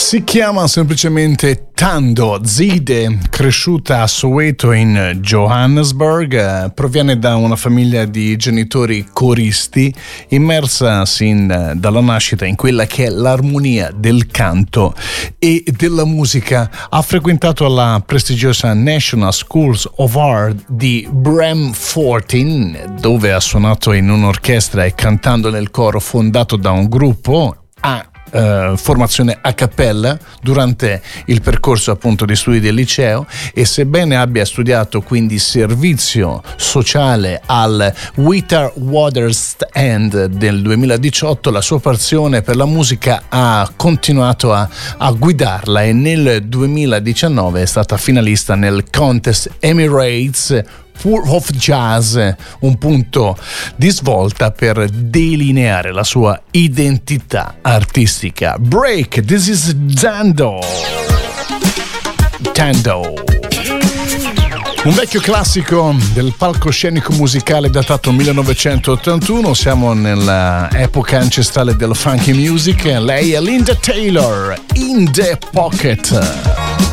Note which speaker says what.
Speaker 1: Si chiama semplicemente Thando Zide, cresciuta a Soweto in Johannesburg, proviene da una famiglia di genitori coristi, immersa sin dalla nascita in quella che è l'armonia del canto e della musica. Ha frequentato la prestigiosa National Schools of Art di Braamfontein, dove ha suonato in un'orchestra e cantando nel coro fondato da un gruppo formazione a cappella durante il percorso appunto di studi del liceo, e sebbene abbia studiato quindi servizio sociale al Witwatersrand del 2018, la sua passione per la musica ha continuato a guidarla, e nel 2019 è stata finalista nel Contest Emirates of Jazz, un punto di svolta per delineare la sua identità artistica. Break, this is Thando. Un vecchio classico del palcoscenico musicale datato 1981, siamo nell'epoca ancestrale del funky music. Lei è Linda Taylor, In the Pocket.